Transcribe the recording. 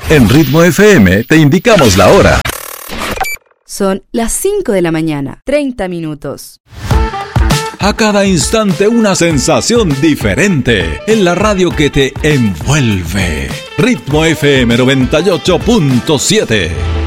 En Ritmo FM te indicamos la hora. Son las 5 de la mañana, 30 minutos. A cada instante una sensación diferente en la radio que te envuelve. Ritmo FM 98.7.